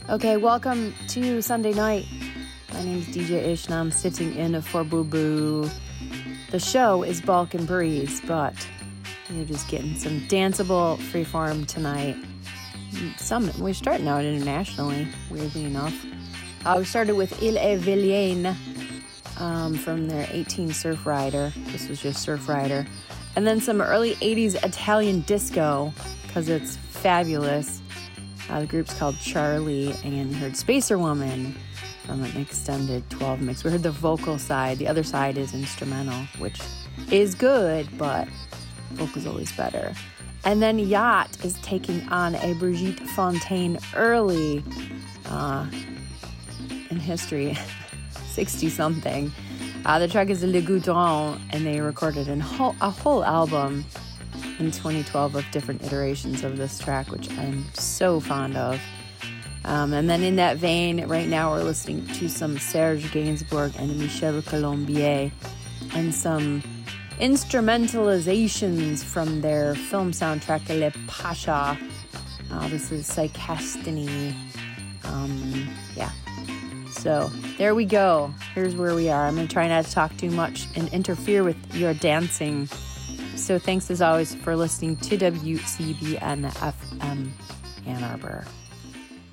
Okay, welcome to Sunday night. My name is DJ Ish and I'm sitting in for Boo Boo. The show is Balkan Breeze, but you're just getting some danceable freeform tonight. We're starting out internationally, weirdly enough. We started with Il e Villain from their 18 Surf Rider. This was just Surf Rider. And then some early 80s Italian disco, because it's fabulous. The group's called Charlie, and we heard Spacer Woman from an extended 12 mix. We heard the vocal side. The other side is instrumental, which is good, but vocal's always better. And then Yacht is taking on a Brigitte Fontaine early in history, 60-something. The track is Le Goudron, and they recorded a whole album in 2012 of different iterations of this track, which I'm so fond of. And then in that vein, right now we're listening to some Serge Gainsbourg and Michel Colombier and some instrumentalizations from their film soundtrack, Le Pasha. This is Psychastany. So there we go. Here's where we are. I'm going to try not to talk too much and interfere with your dancing. So thanks as always for listening to WCBN FM Ann Arbor.